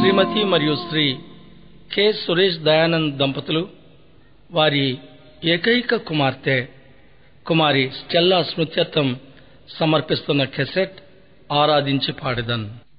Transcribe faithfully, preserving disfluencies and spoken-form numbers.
శ్రీమతి మరియు శ్రీ కె సురేష్ దయానంద్ దంపతులు వారి ఏకైక కుమార్తె కుమారి స్టెల్లా స్మృత్యర్థం సమర్పిస్తున్న కెసెట్ ఆరాధించి పాడెదన్.